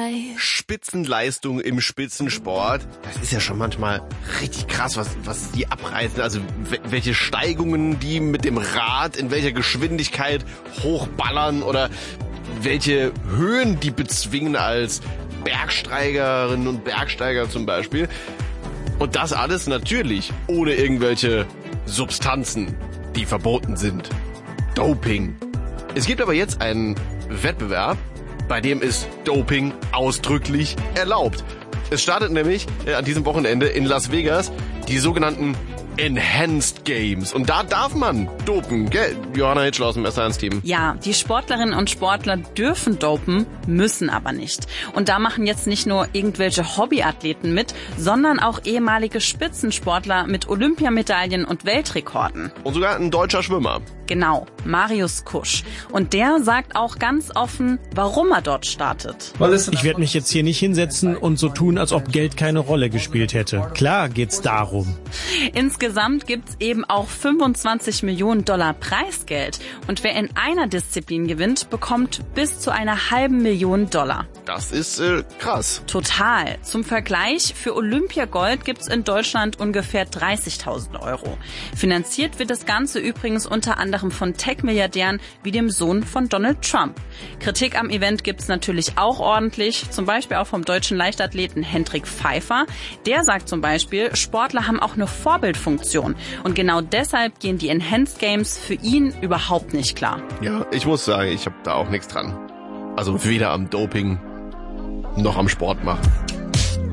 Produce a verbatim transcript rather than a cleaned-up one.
Spitzenleistung im Spitzensport, das ist ja schon manchmal richtig krass, was, was die abreißen. Also welche Steigungen die mit dem Rad in welcher Geschwindigkeit hochballern oder welche Höhen die bezwingen als Bergsteigerinnen und Bergsteiger zum Beispiel. Und das alles natürlich ohne irgendwelche Substanzen, die verboten sind. Doping. Es gibt aber jetzt einen Wettbewerb, bei dem ist Doping ausdrücklich erlaubt. Es startet nämlich äh, an diesem Wochenende in Las Vegas die sogenannten Enhanced Games. Und da darf man dopen, gell? Johanna Hitschler aus dem S eins Team. Ja, die Sportlerinnen und Sportler dürfen dopen, müssen aber nicht. Und da machen jetzt nicht nur irgendwelche Hobbyathleten mit, sondern auch ehemalige Spitzensportler mit Olympiamedaillen und Weltrekorden. Und sogar ein deutscher Schwimmer. Genau, Marius Kusch. Und der sagt auch ganz offen, warum er dort startet. Ich werde mich jetzt hier nicht hinsetzen und so tun, als ob Geld keine Rolle gespielt hätte. Klar geht's darum. Insgesamt gibt's eben auch fünfundzwanzig Millionen Dollar Preisgeld. Und wer in einer Disziplin gewinnt, bekommt bis zu einer halben Million Dollar. Das ist äh, krass. Total. Zum Vergleich, für Olympiagold gibt's in Deutschland ungefähr dreißigtausend Euro. Finanziert wird das Ganze übrigens unter anderem von Tech-Milliardären wie dem Sohn von Donald Trump. Kritik am Event gibt's natürlich auch ordentlich, zum Beispiel auch vom deutschen Leichtathleten Hendrik Pfeiffer. Der sagt zum Beispiel, Sportler haben auch eine Vorbildfunktion. Und genau deshalb gehen die Enhanced Games für ihn überhaupt nicht klar. Ja, ich muss sagen, ich habe da auch nichts dran. Also weder am Doping noch am Sport machen.